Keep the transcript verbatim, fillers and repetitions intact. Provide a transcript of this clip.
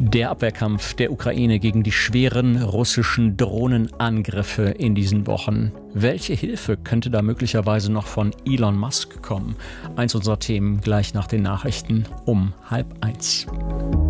Der Abwehrkampf der Ukraine gegen die schweren russischen Drohnenangriffe in diesen Wochen. Welche Hilfe könnte da möglicherweise noch von Elon Musk kommen? Eins unserer Themen gleich nach den Nachrichten um halb eins.